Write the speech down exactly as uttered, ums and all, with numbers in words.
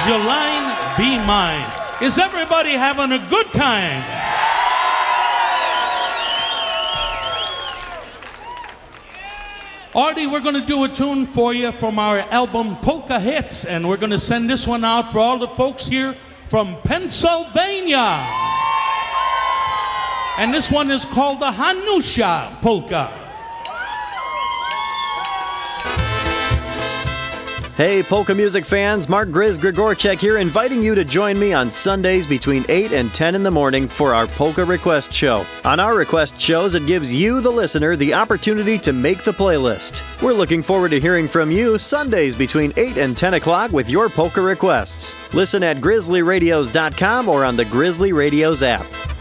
Jeline Be Mine. Is everybody having a good time? Artie, we're going to do a tune for you from our album Polka Hits, and we're going to send this one out for all the folks here from Pennsylvania. And this one is called the Hanusha Polka. Hey, polka music fans, Mark Grizz Grigorchek here, inviting you to join me on Sundays between eight and ten in the morning for our Polka Request Show. On our request shows, it gives you, the listener, the opportunity to make the playlist. We're looking forward to hearing from you Sundays between eight and ten o'clock with your polka requests. Listen at grizzly radios dot com or on the Grizzly Radios app.